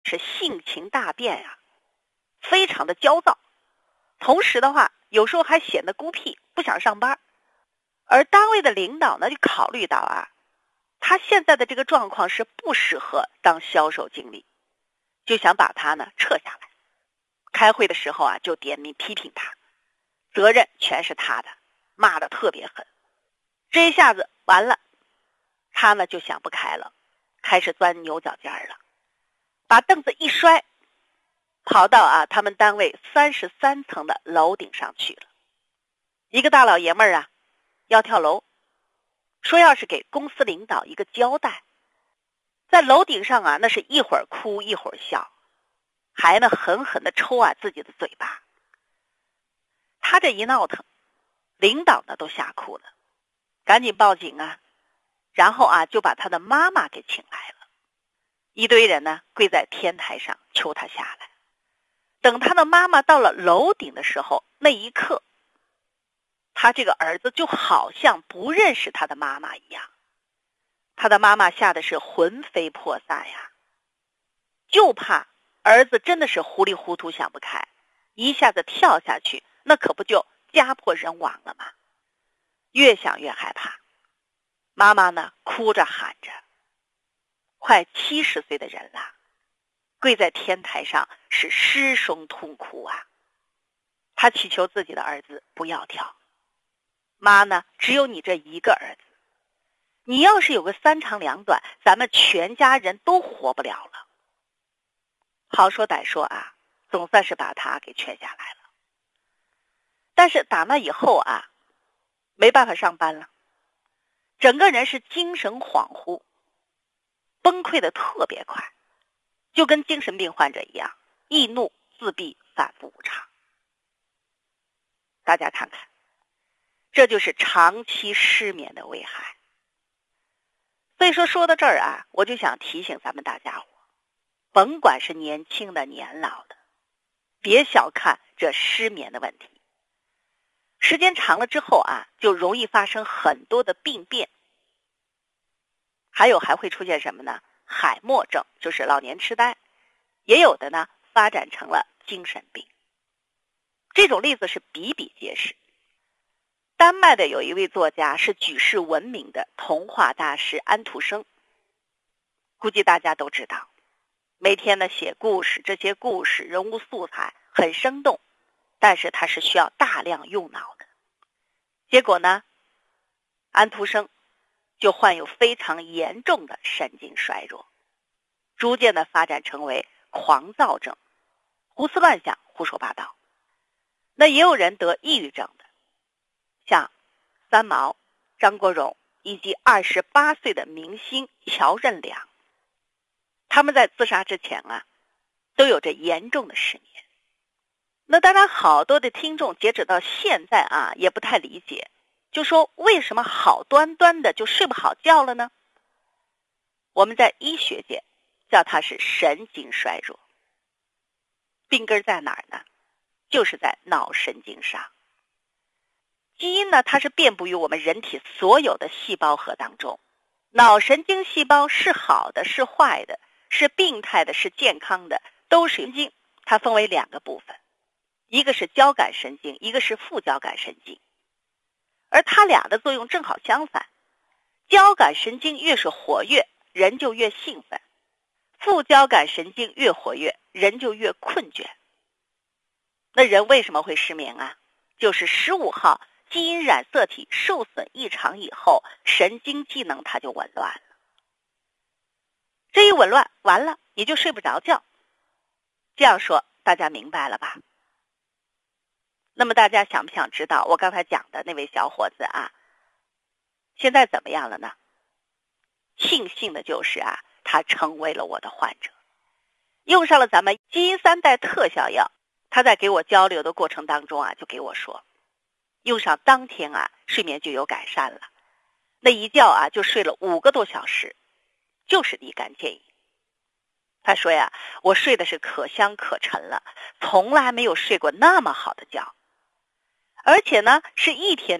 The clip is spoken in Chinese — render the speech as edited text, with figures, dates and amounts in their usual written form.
是性情大变呀，非常的焦躁，同时的话有时候还显得孤僻，不想上班。而单位的领导呢就考虑到啊，他现在的这个状况是不适合当销售经理，就想把他呢撤下来。开会的时候啊就点名批评他，责任全是他的，骂得特别狠。这一下子完了，他呢就想不开了，开始钻牛角尖了，把凳子一摔，跑到他们单位33层的楼顶上去了。一个大老爷们儿啊要跳楼，说要是给公司领导一个交代。在楼顶上啊那是一会儿哭一会儿笑，还呢狠狠地抽自己的嘴巴。他这一闹腾，领导呢都吓哭了，赶紧报警啊，然后就把他的妈妈给请来了。一堆人呢跪在天台上求他下来。等他的妈妈到了楼顶的时候，那一刻他这个儿子就好像不认识他的妈妈一样。他的妈妈吓得是魂飞魄散呀，就怕儿子真的是糊里糊涂想不开，一下子跳下去，那可不就家破人亡了吗？越想越害怕，妈妈呢哭着喊着，快70岁的人了，跪在天台上是失声痛哭啊。他祈求自己的儿子不要跳，妈呢只有你这一个儿子，你要是有个3长2短，咱们全家人都活不了了。好说歹说总算是把他给劝下来了。但是打那以后没办法上班了，整个人是精神恍惚，崩溃的特别快，就跟精神病患者一样，易怒自闭，反复无常。大家看看，这就是长期失眠的危害。所以说到这儿我就想提醒咱们大家伙，甭管是年轻的年老的，别小看这失眠的问题。时间长了之后就容易发生很多的病变。还会出现什么呢？海默症，就是老年痴呆，也有的呢发展成了精神病。这种例子是比比皆是。丹麦的有一位作家是举世闻名的童话大师安徒生，估计大家都知道，每天呢写故事，这些故事人物素材很生动，但是它是需要大量用脑的。结果呢，安徒生就患有非常严重的神经衰弱，逐渐的发展成为狂躁症，胡思乱想，胡说八道。那也有人得抑郁症的，像三毛、张国荣以及28岁的明星乔任梁，他们在自杀之前都有着严重的失眠。那当然好多的听众截止到现在也不太理解，就说为什么好端端的就睡不好觉了呢？我们在医学界叫它是神经衰弱。病根在哪儿呢？就是在脑神经上。基因呢，它是遍布于我们人体所有的细胞核当中。脑神经细胞是好的是坏的，是病态的是健康的，都是神经。它分为2个部分，一个是交感神经，一个是副交感神经。而它俩的作用正好相反，交感神经越是活跃，人就越兴奋；副交感神经越活跃，人就越困倦。那人为什么会失眠就是15号基因染色体受损异常以后，神经机能它就紊乱了。这一紊乱完了，你就睡不着觉。这样说大家明白了吧？那么大家想不想知道我刚才讲的那位小伙子现在怎么样了呢？庆幸的就是他成为了我的患者，用上了咱们基因3代特效药。他在给我交流的过程当中就给我说，用上当天睡眠就有改善了，那一觉就睡了5个多小时，就是立竿见影。他说我睡的是可香可沉了，从来没有睡过那么好的觉，而且呢是一天